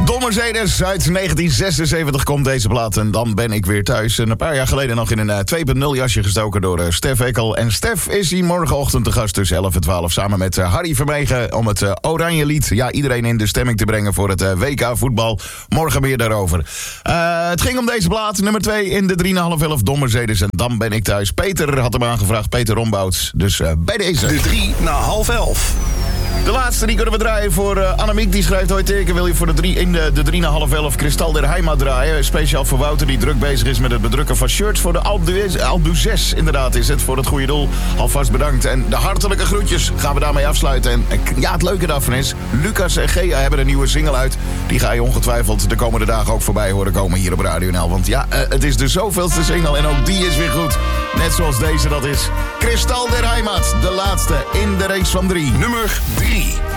Don Mercedes uit 1976 komt deze plaat en dan ben ik weer thuis. En een paar jaar geleden nog in een 2.0 jasje gestoken door Stef Ekkel. En Stef is hier morgenochtend te gast tussen 11 en 12 samen met Harry Vermegen om het Oranje Lied, ja, iedereen in de stemming te brengen voor het WK voetbal. Morgen meer daarover. Het ging om deze plaat, nummer 2 in de 3,5 Don Mercedes en dan ben ik thuis. Peter had hem aangevraagd, Peter Rombouts. Dus bij deze. De 3,5. De laatste die kunnen we draaien voor Annemiek. Die schrijft ooit teken. Wil je voor de 3,5 Kristal der Heimat draaien? Speciaal voor Wouter die druk bezig is met het bedrukken van shirts. Voor de Albu 6 inderdaad is het. Voor het goede doel. Alvast bedankt. En de hartelijke groetjes gaan we daarmee afsluiten. En ja, het leuke daarvan is, Lucas en Gea hebben een nieuwe single uit. Die ga je ongetwijfeld de komende dagen ook voorbij horen komen hier op Radio NL. Want ja, het is de zoveelste single en ook die is weer goed. Net zoals deze dat is. Kristal der Heimat, de laatste in de reeks van 3. Nummer 3.